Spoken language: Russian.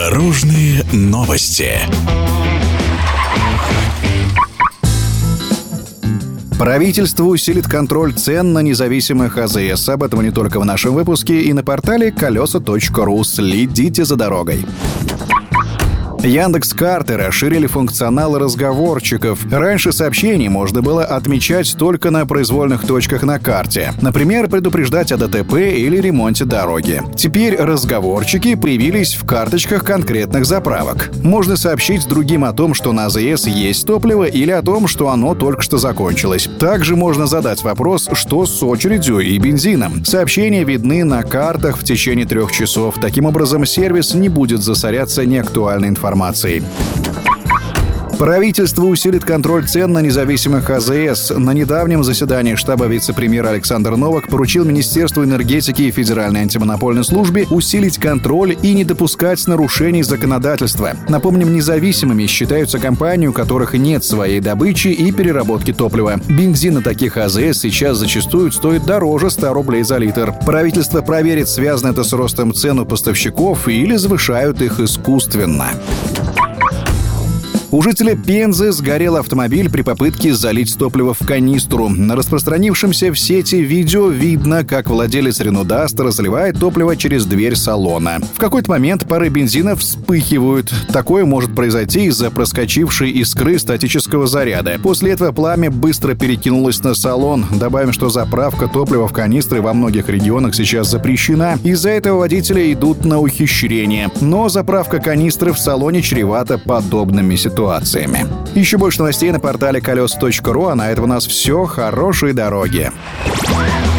Дорожные новости. Правительство усилит контроль цен на независимых АЗС. Об этом не только в нашем выпуске и на портале колеса.ру. Следите за дорогой. Яндекс.Карты расширили функционал разговорчиков. Раньше сообщения можно было отмечать только на произвольных точках на карте. Например, предупреждать о ДТП или ремонте дороги. Теперь разговорчики появились в карточках конкретных заправок. Можно сообщить другим о том, что на АЗС есть топливо, или о том, что оно только что закончилось. Также можно задать вопрос, что с очередью и бензином. Сообщения видны на картах в течение 3 часов. Таким образом, сервис не будет засоряться неактуальной информацией. Правительство усилит контроль цен на независимых АЗС. На недавнем заседании штаба вице-премьера Александр Новак поручил Министерству энергетики и Федеральной антимонопольной службе усилить контроль и не допускать нарушений законодательства. Напомним, независимыми считаются компании, у которых нет своей добычи и переработки топлива. Бензин на таких АЗС сейчас зачастую стоит дороже 100 рублей за литр. Правительство проверит, связано это с ростом цен у поставщиков или завышают их искусственно. У жителя Пензы сгорел автомобиль при попытке залить топливо в канистру. На распространившемся в сети видео видно, как владелец Renault Duster заливает топливо через дверь салона. В какой-то момент пары бензина вспыхивают. Такое может произойти из-за проскочившей искры статического заряда. После этого пламя быстро перекинулось на салон. Добавим, что заправка топлива в канистры во многих регионах сейчас запрещена. Из-за этого водители идут на ухищрение. Но заправка канистры в салоне чревата подобными ситуациями. Еще больше новостей на портале колес.ру, а на этом у нас все. Хорошей дороги!